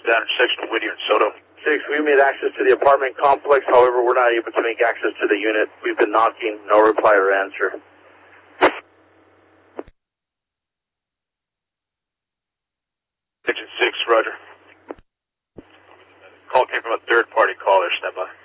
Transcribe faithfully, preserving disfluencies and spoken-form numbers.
down in section of Whittier and Soto. six, we made access to the apartment complex, however, we're not able to make access to the unit. We've been knocking, no reply or answer. Section six, roger. Call came from a third-party caller, stand by.